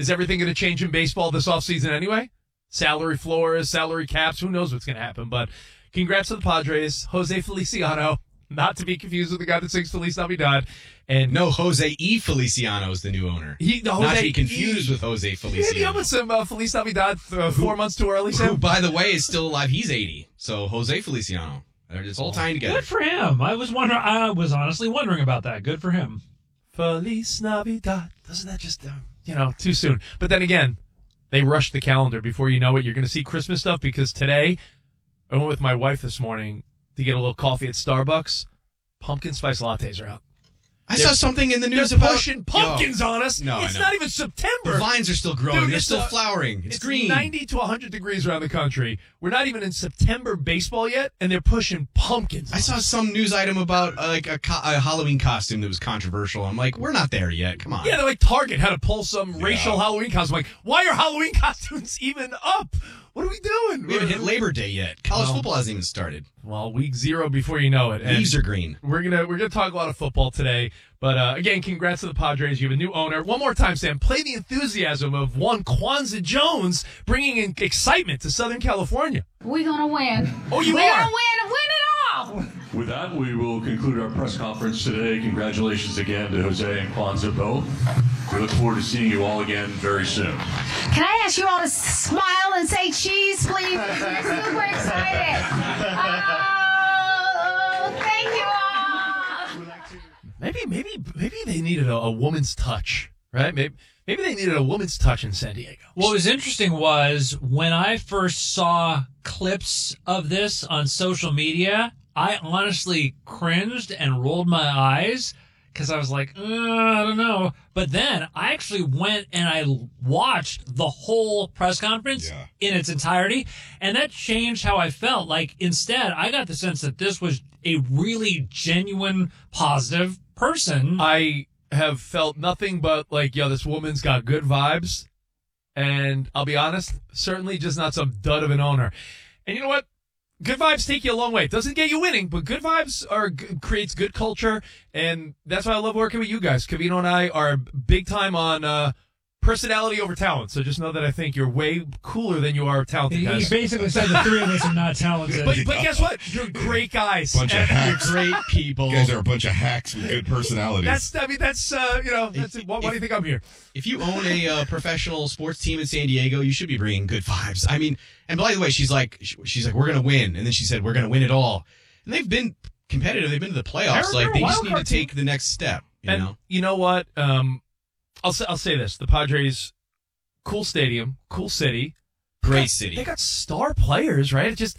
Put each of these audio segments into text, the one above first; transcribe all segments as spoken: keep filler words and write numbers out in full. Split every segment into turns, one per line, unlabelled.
is everything going to change in baseball this offseason anyway? Salary floors, salary caps, who knows what's going to happen. But congrats to the Padres. Jose Feliciano, not to be confused with the guy that sings Feliz Navidad. And
no, Jose E. Feliciano is the new owner.
He, Jose
not to be confused e. with Jose Feliciano.
Yeah, with some uh, Feliz Navidad uh, four who, months too early, Sam.
Who, by the way, is still alive. He's eighty. So Jose Feliciano. It's all tying together.
Good for him. I was wondering. I was honestly wondering about that. Good for him.
Feliz Navidad. Doesn't that just, uh, you know, too soon? But then again, they rushed the calendar. Before you know it, you're going to see Christmas stuff because today, I went with my wife this morning to get a little coffee at Starbucks. Pumpkin spice lattes are out.
I
they're,
saw something in the news
they're
about
pushing pumpkins
Yo,
on us.
No,
it's
no.
not even September.
The vines are still growing.
Dude,
they're still
a,
flowering. It's,
it's
green.
ninety to one hundred degrees around the country. We're not even in September baseball yet, and they're pushing pumpkins.
I saw some news item about uh, like a, co- a Halloween costume that was controversial. I'm like, we're not there yet. Come on.
Yeah, they're like Target had to pull some
yeah.
racial Halloween costume. Like, why are Halloween costumes even up? What are we doing?
We haven't hit Labor Day yet. College
well,
football hasn't even started.
Well, week zero before you know it.
Leaves are green.
We're gonna we're gonna talk a lot of football today. But uh, again, congrats to the Padres. You have a new owner. One more time, Sam. Play the enthusiasm of one Kwanzaa Jones bringing in excitement to Southern California.
We're gonna win.
Oh, you
We're
are.
We're gonna win and win it all.
With that, we will conclude our press conference today. Congratulations again to Jose and Kwanzaa both. We look forward to seeing you all again very soon.
Can I ask you all to smile and say cheese, please? We're super excited. Oh, thank you all.
Maybe, maybe, maybe they needed a, a woman's touch, right? Maybe, maybe they needed a woman's touch in San Diego.
What was interesting was when I first saw clips of this on social media, I honestly cringed and rolled my eyes because I was like, uh, I don't know. But then I actually went and I watched the whole press conference
yeah.
in its entirety, and that changed how I felt. Like, instead, I got the sense that this was a really genuine, positive person.
I have felt nothing but like, yo, this woman's got good vibes. And I'll be honest, certainly just not some dud of an owner. And you know what? Good vibes take you a long way. It doesn't get you winning, but good vibes are creates good culture, and that's why I love working with you guys. Covino and I are big time on uh, personality over talent, so just know that I think you're way cooler than you are talented
He
guys.
basically said the three of us are not talented.
But, but guess what? You're great guys.
Bunch of
And
hacks.
You're great people.
You guys are a bunch of hacks with good personalities.
That's, I mean, that's, uh, you know, that's,
If-
why, why do you think I'm here?
If you own a uh, professional sports team in San Diego, you should be bringing good vibes. I mean, and by the way, she's like, she's like, we're going to win. And then she said, we're going to win it all. And they've been competitive. They've been to the playoffs. Like, they just need to take the next step. You
and
know?
you know what? Um, I'll say, I'll say this. The Padres, cool stadium, cool city.
Great
They got-
city.
They got star players, right? It just,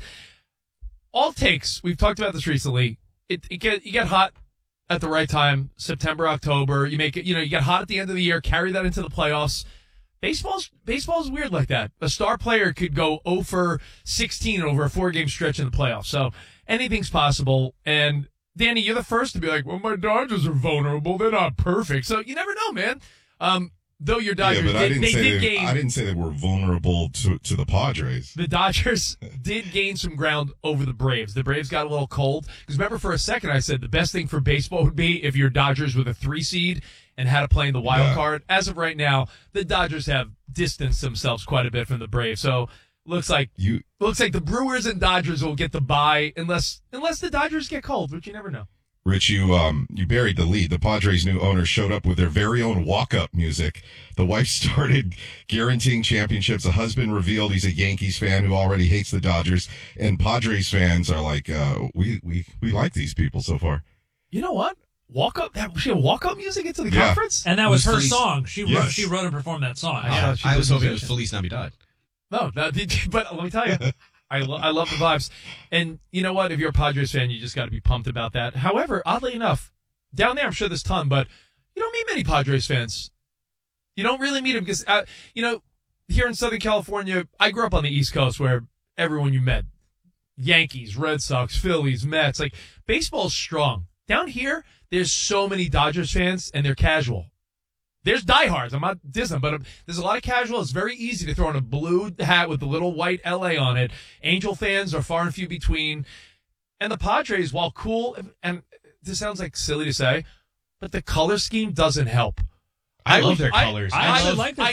all it takes, we've talked about this recently, it, it get, you get hot at the right time, September, October. You make it, you know, you get hot at the end of the year, carry that into the playoffs. Baseball's baseball's weird like that. A star player could go oh for sixteen over a four-game stretch in the playoffs. So anything's possible. And, Danny, you're the first to be like, well, my Dodgers are vulnerable. They're not perfect. So you never know, man. Um, though your Dodgers,
yeah, but
did,
I didn't
they
say
did
they,
gain.
I didn't say they were vulnerable to to the Padres.
The Dodgers did gain some ground over the Braves. The Braves got a little cold. Because remember, for a second, I said the best thing for baseball would be if your Dodgers were the three seed and had to play in the wild
Yeah.
card. As of right now, the Dodgers have distanced themselves quite a bit from the Braves. So looks like
You
looks like the Brewers and Dodgers will get the bye unless unless the Dodgers get cold, which you never know.
Rich, you um you buried the lead. The Padres' new owner showed up with their very own walk-up music. The wife started guaranteeing championships. The husband revealed he's a Yankees fan who already hates the Dodgers. And Padres fans are like, uh, we we we like these people so far.
You know what? Walk up that she walk up music into the
Yeah.
conference?
And that was her
Feliz-
song. She
Yes.
wrote, she wrote and performed that song.
I
Yeah.
thought she
I
was
was
a
hoping it was
musician.
Feliz Navidad.
No, no, but let me tell you, I, lo- I love the vibes. And you know what? If you're a Padres fan, you just got to be pumped about that. However, oddly enough, down there, I'm sure there's a ton, but you don't meet many Padres fans. You don't really meet them because, uh, you know, here in Southern California, I grew up on the East Coast where everyone you met, Yankees, Red Sox, Phillies, Mets, like baseball's strong. Down here, there's so many Dodgers fans and they're casual. There's diehards. I'm not dissing them, but um, there's a lot of casual. It's very easy to throw on a blue hat with the little white L A on it. Angel fans are far and few between. And the Padres, while cool, and this sounds like silly to say, but the color scheme doesn't help.
I,
I
love
was-
their
I-
colors.
I
I,
actually
love,
like their
I